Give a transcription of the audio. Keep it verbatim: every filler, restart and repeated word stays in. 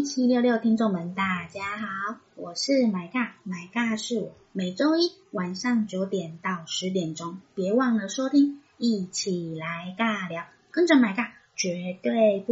七六六听众们大家好，我是买尬，买尬是我，每周一晚上九点到十点钟，别忘了收听，一起来尬聊，跟着买尬绝对不